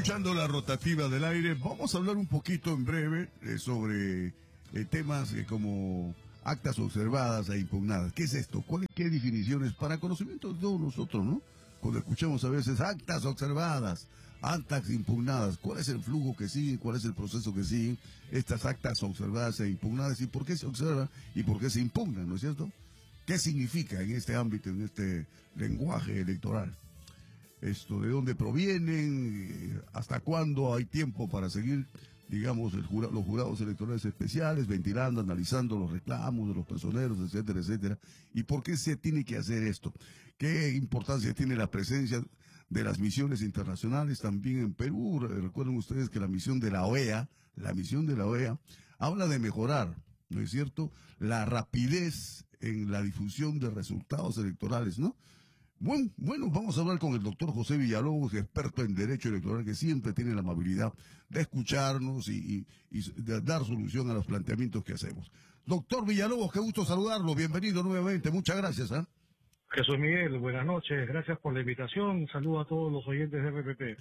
escuchando la rotativa del aire. Vamos a hablar un poquito en breve sobre temas como actas observadas e impugnadas. ¿Qué es esto? ¿Qué definiciones? Para conocimiento de todos nosotros, ¿no? Cuando escuchamos a veces actas observadas, actas impugnadas, ¿cuál es el flujo que sigue? ¿Cuál es el proceso que siguen estas actas observadas e impugnadas? ¿Y por qué se observan y por qué se impugnan? ¿No es cierto? ¿Qué significa en este ámbito, en este lenguaje electoral? Esto, ¿de dónde provienen? ¿Hasta cuándo hay tiempo para seguir, digamos, los jurados electorales especiales, ventilando, analizando los reclamos de los personeros, etcétera, etcétera? ¿Y por qué se tiene que hacer esto? ¿Qué importancia tiene la presencia de las misiones internacionales también en Perú? Recuerden ustedes que la misión de la OEA, habla de mejorar, ¿no es cierto?, la rapidez en la difusión de resultados electorales, ¿no? Bueno, vamos a hablar con el doctor José Villalobos, experto en Derecho Electoral, que siempre tiene la amabilidad de escucharnos y de dar solución a los planteamientos que hacemos. Doctor Villalobos, qué gusto saludarlo, bienvenido nuevamente, muchas gracias. Jesús Miguel, buenas noches, gracias por la invitación, un saludo a todos los oyentes de RPP.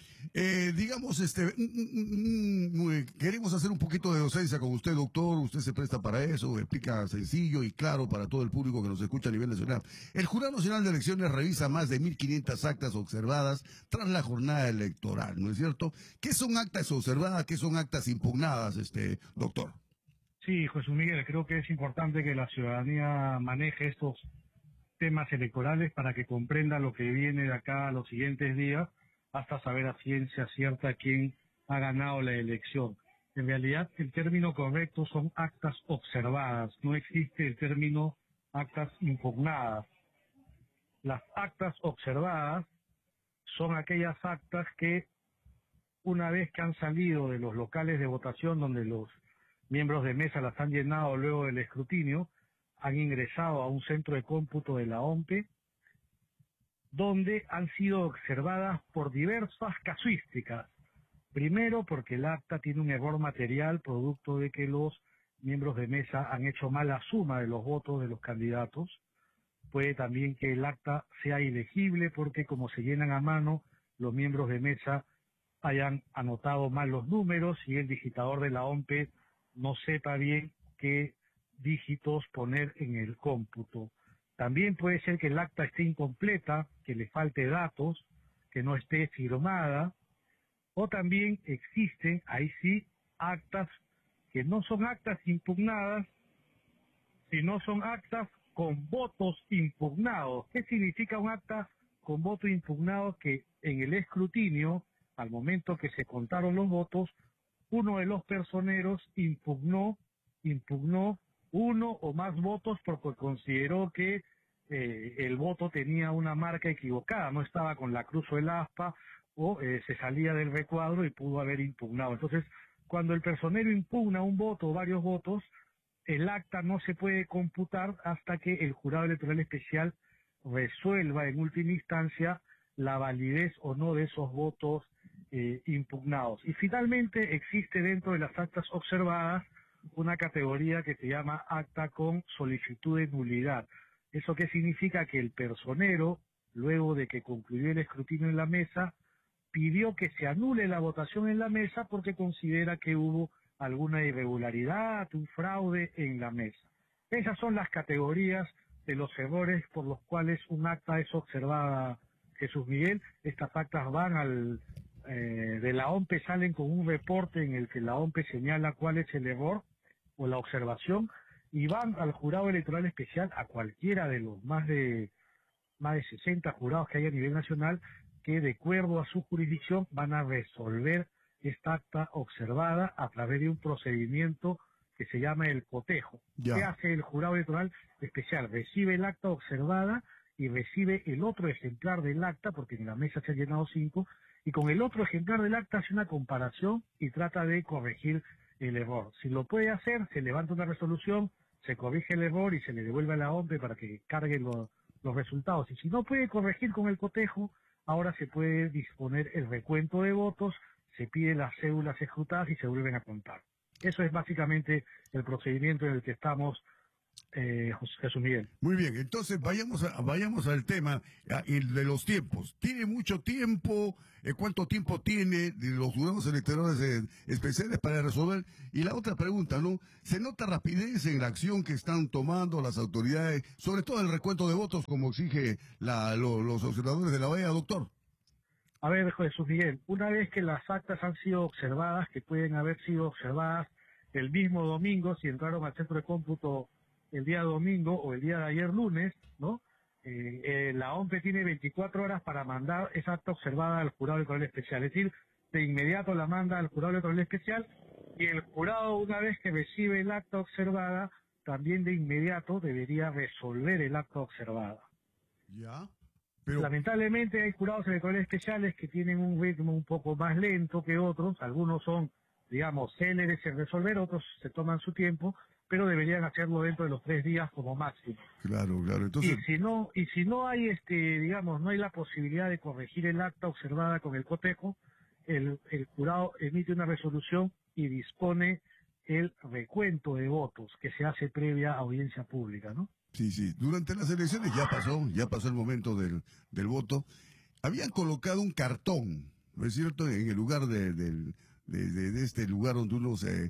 Queremos hacer un poquito de docencia con usted, doctor, usted se presta para eso, explica sencillo y claro para todo el público que nos escucha a nivel nacional. El Jurado Nacional de Elecciones revisa más de 1.500 actas observadas tras la jornada electoral, ¿no es cierto? ¿Qué son actas observadas, qué son actas impugnadas, doctor? Sí, Jesús Miguel, creo que es importante que la ciudadanía maneje estos temas electorales para que comprenda lo que viene de acá a los siguientes días hasta saber a ciencia cierta quién ha ganado la elección. En realidad, el término correcto son actas observadas, no existe el término actas impugnadas. Las actas observadas son aquellas actas que, una vez que han salido de los locales de votación donde los miembros de mesa las han llenado luego del escrutinio, han ingresado a un centro de cómputo de la OMPE, donde han sido observadas por diversas casuísticas. Primero, porque el acta tiene un error material producto de que los miembros de mesa han hecho mal la suma de los votos de los candidatos. Puede también que el acta sea ilegible porque, como se llenan a mano, los miembros de mesa hayan anotado mal los números y el digitador de la OMPE no sepa bien qué dígitos poner en el cómputo. También puede ser que el acta esté incompleta, que le falte datos, que no esté firmada, o también existen, ahí sí, actas que no son actas impugnadas, sino son actas con votos impugnados. ¿Qué significa un acta con voto impugnado? Que en el escrutinio, al momento que se contaron los votos, uno de los personeros impugnó uno o más votos porque consideró que el voto tenía una marca equivocada, no estaba con la cruz o el aspa, o se salía del recuadro y pudo haber impugnado. Entonces, cuando el personero impugna un voto o varios votos, el acta no se puede computar hasta que el jurado electoral especial resuelva en última instancia la validez o no de esos votos impugnados. Y finalmente existe dentro de las actas observadas una categoría que se llama acta con solicitud de nulidad. ¿Eso qué significa? Que el personero, luego de que concluyó el escrutinio en la mesa, pidió que se anule la votación en la mesa porque considera que hubo alguna irregularidad, un fraude en la mesa. Esas son las categorías de los errores por los cuales un acta es observada, Jesús Miguel. Estas actas van de la OMPE, salen con un reporte en el que la OMPE señala cuál es el error o la observación, y van al jurado electoral especial, a cualquiera de los más de 60 jurados que hay a nivel nacional, que de acuerdo a su jurisdicción van a resolver esta acta observada a través de un procedimiento que se llama el cotejo. ¿Qué hace el jurado electoral especial? Recibe el acta observada y recibe el otro ejemplar del acta, porque en la mesa se han llenado 5, y con el otro ejemplar del acta hace una comparación y trata de corregir el error. Si lo puede hacer, se levanta una resolución, se corrige el error y se le devuelve a la OMPE para que cargue los resultados. Y si no puede corregir con el cotejo, ahora se puede disponer el recuento de votos, se piden las cédulas escrutadas y se vuelven a contar. Eso es básicamente el procedimiento en el que estamos Jesús Miguel. Muy bien, entonces vayamos al tema el de los tiempos. ¿Tiene mucho tiempo? ¿Cuánto tiempo tiene de los jurados electorales especiales para resolver? Y la otra pregunta, ¿no? ¿Se nota rapidez en la acción que están tomando las autoridades, sobre todo el recuento de votos, como exige los observadores de la OEA, doctor? A ver, Jesús Miguel, una vez que las actas han sido observadas, que pueden haber sido observadas el mismo domingo, si entraron al centro de cómputo el día domingo o el día de ayer lunes, ¿no? La OMPE tiene 24 horas para mandar esa acta observada al jurado electoral especial. Es decir, de inmediato la manda al jurado electoral especial y el jurado, una vez que recibe el acta observada, también de inmediato debería resolver el acta observada. Ya. Pero... Lamentablemente hay jurados electorales especiales que tienen un ritmo un poco más lento que otros. Algunos son, digamos, céleres en resolver, otros se toman su tiempo, pero deberían hacerlo dentro de los 3 días como máximo. Claro, claro. Entonces... Y si no hay, digamos, no hay la posibilidad de corregir el acta observada con el cotejo, el jurado emite una resolución y dispone el recuento de votos que se hace previa audiencia pública, ¿no? Sí, sí. Durante las elecciones ya pasó el momento del voto. Habían colocado un cartón, ¿no es cierto?, en el lugar de este lugar donde uno se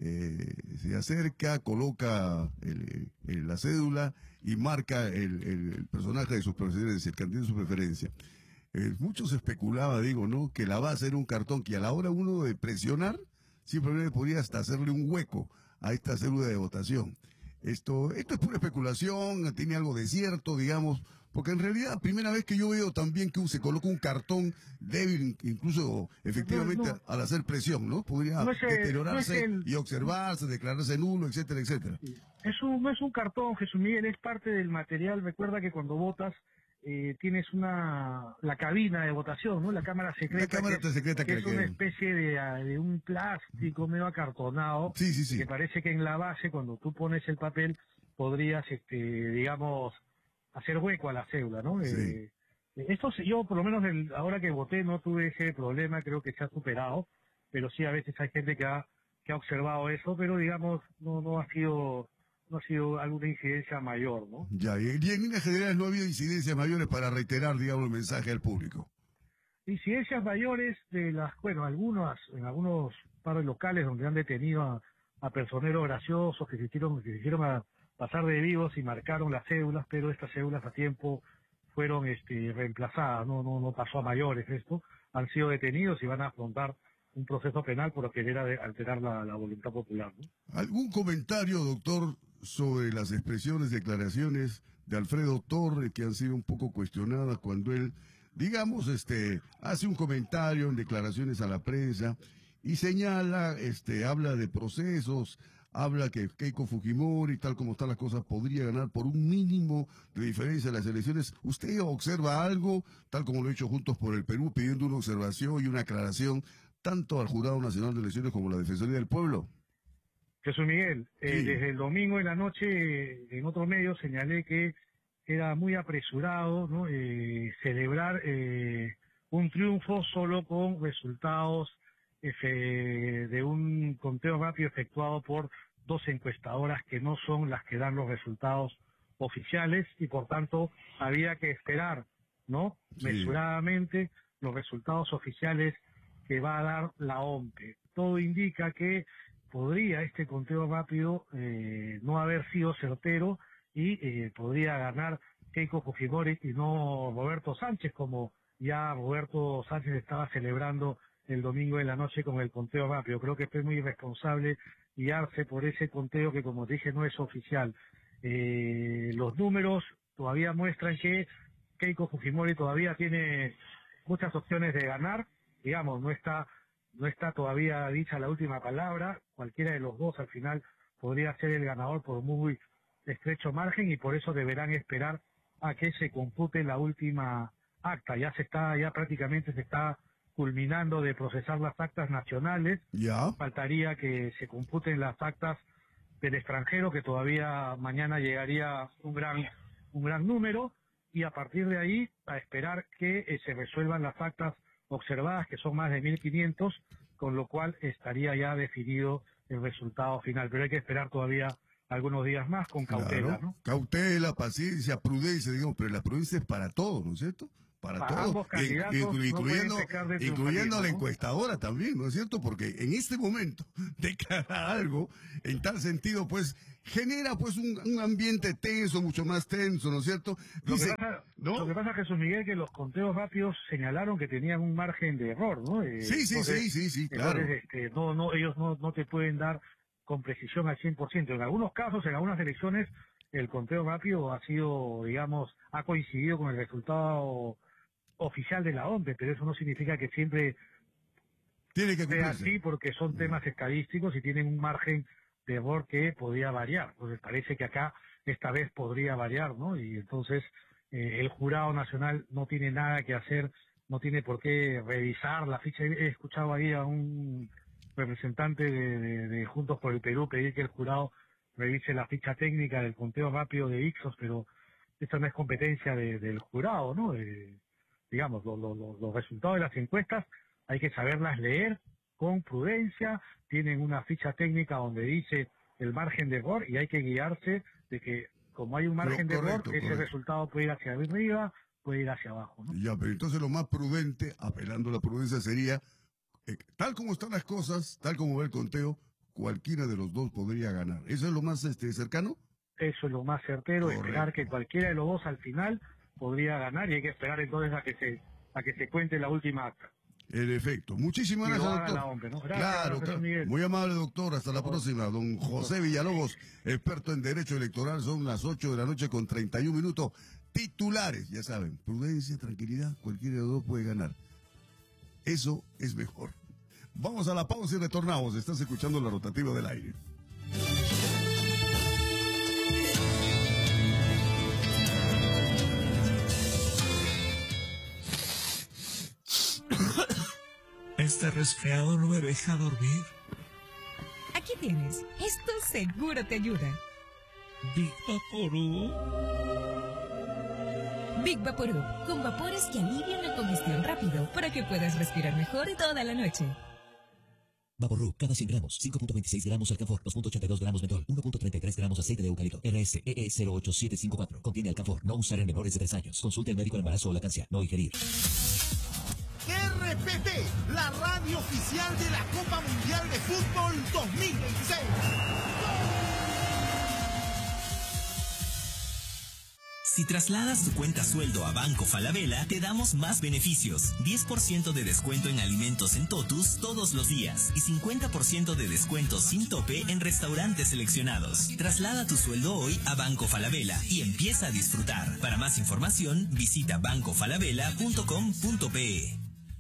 acerca, coloca la cédula y marca el personaje de sus preferencias, el candidato de su preferencia. Muchos especulaba, digo, ¿no?, que la base era un cartón que a la hora uno de presionar, simplemente podría hasta hacerle un hueco a esta cédula de votación. Esto es pura especulación, tiene algo de cierto, digamos, porque en realidad, primera vez que yo veo también que se coloca un cartón débil, incluso efectivamente al hacer presión, ¿no? Podría deteriorarse y observarse, declararse nulo, etcétera, etcétera. No es un cartón, Jesús Miguel, es parte del material. Recuerda que cuando votas tienes la cabina de votación, ¿no? La cámara secreta. Que es una especie de un plástico medio acartonado. Sí, sí, sí. Que parece que en la base, cuando tú pones el papel, podrías, digamos, hacer hueco a la cédula, ¿no? Sí. Esto yo, por lo menos ahora que voté, no tuve ese problema, creo que se ha superado, pero sí a veces hay gente que ha observado eso, pero digamos, no ha sido alguna incidencia mayor, ¿no? Ya, y en líneas generales no ha habido incidencias mayores para reiterar, digamos, el mensaje al público. Incidencias mayores en algunos paros locales donde han detenido a personeros graciosos que se hicieron a pasar de vivos y marcaron las cédulas, pero estas cédulas a tiempo fueron reemplazadas, no pasó a mayores esto, han sido detenidos y van a afrontar un proceso penal por querer alterar la voluntad popular, ¿no? ¿Algún comentario, doctor, sobre las expresiones, declaraciones de Alfredo Torres que han sido un poco cuestionadas cuando él, digamos, hace un comentario en declaraciones a la prensa y señala, habla de procesos, habla que Keiko Fujimori, tal como están las cosas, podría ganar por un mínimo de diferencia en las elecciones? ¿Usted observa algo, tal como lo he hecho Juntos por el Perú, pidiendo una observación y una aclaración tanto al Jurado Nacional de Elecciones como a la Defensoría del Pueblo? Jesús Miguel, Sí. Desde el domingo en la noche en otro medio señalé que era muy apresurado, ¿no? Celebrar un triunfo solo con resultados de un conteo rápido efectuado por 2 encuestadoras que no son las que dan los resultados oficiales y por tanto había que esperar, ¿no? Sí. Mesuradamente los resultados oficiales que va a dar la OMPE. Todo indica que podría este conteo rápido no haber sido certero y podría ganar Keiko Fujimori y no Roberto Sánchez, como ya Roberto Sánchez estaba celebrando el domingo en la noche con el conteo rápido. Creo que fue muy irresponsable guiarse por ese conteo que, como dije, no es oficial. Los números todavía muestran que Keiko Fujimori todavía tiene muchas opciones de ganar, digamos, no está todavía dicha la última palabra, cualquiera de los dos al final podría ser el ganador por muy estrecho margen y por eso deberán esperar a que se compute la última acta. Ya prácticamente se está culminando de procesar las actas nacionales. Ya. Faltaría que se computen las actas del extranjero, que todavía mañana llegaría un gran número, y a partir de ahí a esperar que se resuelvan las actas observadas, que son más de 1.500, con lo cual estaría ya definido el resultado final. Pero hay que esperar todavía algunos días más con cautela, Claro, ¿no? cautela, paciencia, prudencia, digamos, pero la prudencia es para todos, ¿no es cierto? Para todos, Ambos candidatos no pueden incluyendo, pecar de incluyendo a la triunfalismo, ¿no? encuestadora también, ¿no es cierto? Porque en este momento, declarar algo en tal sentido, pues, genera pues un ambiente tenso, mucho más tenso, ¿no es cierto? Dice, ¿no? Lo que pasa, Jesús Miguel, que los conteos rápidos señalaron que tenían un margen de error, ¿no? Sí, claro. Entonces, ellos no te pueden dar con precisión al 100%. En algunos casos, en algunas elecciones, el conteo rápido ha sido, digamos, ha coincidido con el resultado oficial de la OMP, pero eso no significa que siempre Tiene que sea cumplirse. así, porque son temas estadísticos y tienen un margen de error que podría variar. Entonces parece que acá esta vez podría variar, ¿no? Y entonces el Jurado Nacional no tiene nada que hacer, no tiene por qué revisar la ficha. He escuchado ahí a un representante de Juntos por el Perú pedir que el jurado revise la ficha técnica del conteo rápido de Ixos, pero esta no es competencia del jurado, ¿no? Digamos, los resultados de las encuestas hay que saberlas leer con prudencia, tienen una ficha técnica donde dice el margen de error y hay que guiarse de que como hay un margen de error, ese resultado puede ir hacia arriba, puede ir hacia abajo, ¿no? Ya, pero entonces lo más prudente, apelando a la prudencia, sería, tal como están las cosas, tal como va el conteo, cualquiera de los dos podría ganar. ¿Eso es lo más cercano? Eso es lo más certero, Correcto. Esperar que cualquiera de los dos al final podría ganar y hay que esperar entonces a que se cuente la última acta. En efecto. Muchísimas gracias, doctor. La OMP, ¿no? Gracias, claro. Muy amable, doctor. Hasta la próxima. Don José Villalobos, experto en Derecho Electoral. Son las 8 de la noche con 31 minutos. Titulares, ya saben. Prudencia, tranquilidad. Cualquiera de los dos puede ganar. Eso es mejor. Vamos a la pausa y retornamos. Estás escuchando la rotativa del aire. Este resfriado no me deja dormir. Aquí tienes. Esto seguro te ayuda. Big Vaporub. Big Vaporub, con vapores que alivian la congestión rápido para que puedas respirar mejor toda la noche. Vaporub, cada 100 gramos, 5.26 gramos alcanfor, 2.82 gramos mentol, 1.33 gramos aceite de eucalipto, RSEE 08754. Contiene alcanfor, no usar en menores de 3 años. Consulte al médico al embarazo o lactancia, no ingerir. RPP, la radio oficial de la Copa Mundial de Fútbol 2026. Si trasladas tu cuenta sueldo a Banco Falabella, te damos más beneficios. 10% de descuento en alimentos en Totus todos los días y 50% de descuento sin tope en restaurantes seleccionados. Traslada tu sueldo hoy a Banco Falabella y empieza a disfrutar. Para más información, visita bancofalabella.com.pe.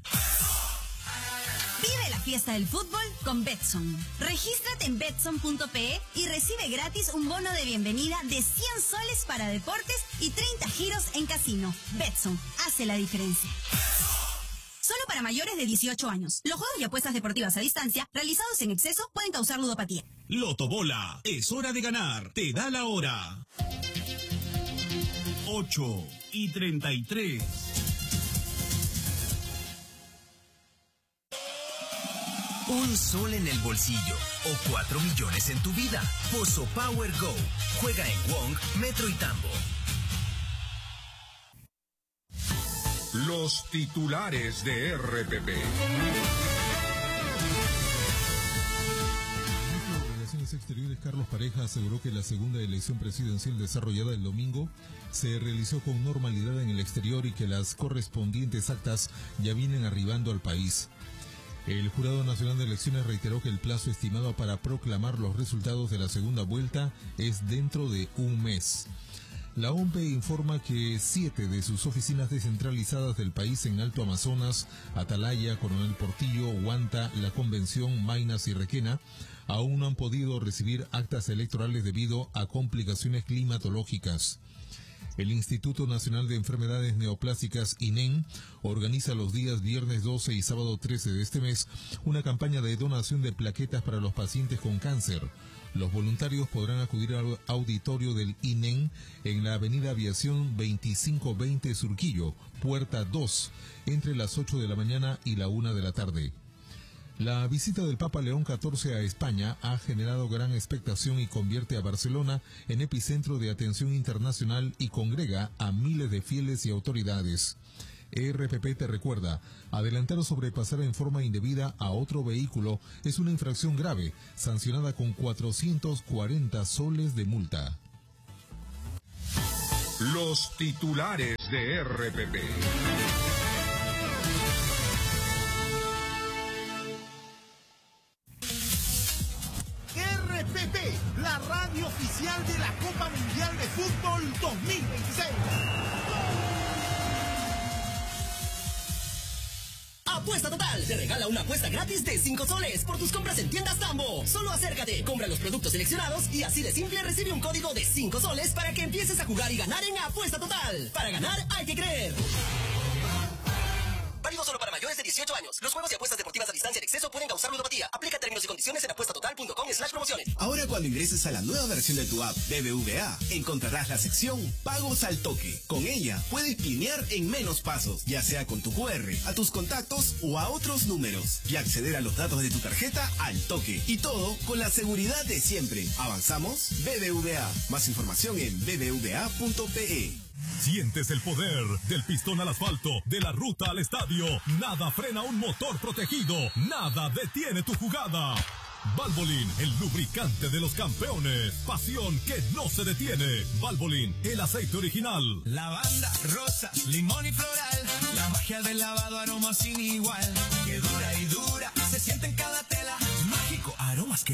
Vive la fiesta del fútbol con Betson. Regístrate en betson.pe y recibe gratis un bono de bienvenida de 100 soles para deportes y 30 giros en casino. Betson hace la diferencia. Solo para mayores de 18 años. Los juegos y apuestas deportivas a distancia realizados en exceso pueden causar ludopatía. Lotobola, es hora de ganar. Te da la hora. 8:33. Un sol en el bolsillo o 4 millones en tu vida. Pozo Power Go. Juega en Wong, Metro y Tambo. Los titulares de RPP. El ministro de Relaciones Exteriores, Carlos Pareja, aseguró que la segunda elección presidencial desarrollada el domingo se realizó con normalidad en el exterior y que las correspondientes actas ya vienen arribando al país. El Jurado Nacional de Elecciones reiteró que el plazo estimado para proclamar los resultados de la segunda vuelta es dentro de un mes. La OMP informa que 7 de sus oficinas descentralizadas del país en Alto Amazonas, Atalaya, Coronel Portillo, Huanta, La Convención, Maynas y Requena aún no han podido recibir actas electorales debido a complicaciones climatológicas. El Instituto Nacional de Enfermedades Neoplásicas, INEN, organiza los días viernes 12 y sábado 13 de este mes una campaña de donación de plaquetas para los pacientes con cáncer. Los voluntarios podrán acudir al auditorio del INEN en la avenida Aviación 2520 Surquillo, puerta 2, entre las 8 de la mañana y la 1 de la tarde. La visita del Papa León XIV a España ha generado gran expectación y convierte a Barcelona en epicentro de atención internacional y congrega a miles de fieles y autoridades. ERPP te recuerda, adelantar o sobrepasar en forma indebida a otro vehículo es una infracción grave, sancionada con 440 soles de multa. Los titulares de RPP. RPP, la radio oficial de la Copa Mundial de Fútbol 2026. Apuesta Total te regala una apuesta gratis de 5 soles por tus compras en tiendas Tambo. Solo acércate, compra los productos seleccionados y así de simple recibe un código de 5 soles para que empieces a jugar y ganar en Apuesta Total. Para ganar hay que creer. Válido solo para mayores de 18 años. Los juegos y apuestas deportivas a distancia en exceso pueden causar ludopatía. Aplica términos y condiciones en apuestatotal.com/promociones. Ahora cuando ingreses a la nueva versión de tu app BBVA, encontrarás la sección Pagos al Toque. Con ella puedes pinear en menos pasos, ya sea con tu QR, a tus contactos o a otros números, y acceder a los datos de tu tarjeta al toque. Y todo con la seguridad de siempre. ¿Avanzamos? BBVA. Más información en bbva.pe. Sientes el poder del pistón al asfalto, de la ruta al estadio. Nada frena un motor protegido. Nada detiene tu jugada. Valvoline, el lubricante de los campeones. Pasión que no se detiene. Valvoline, el aceite original. Lavanda, rosa, limón y floral. La magia del lavado, aroma sin igual. Que dura y dura, se siente en cada tela. Mágico, aromas que